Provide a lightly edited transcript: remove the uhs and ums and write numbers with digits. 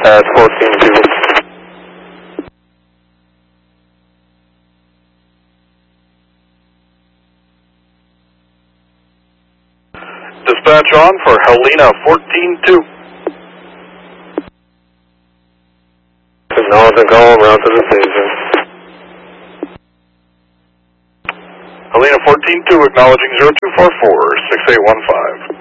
at 14-2. Dispatch on for Helena 14-2. Acknowledging call, route to the station. Helena 14-2, acknowledging 0244, 6815.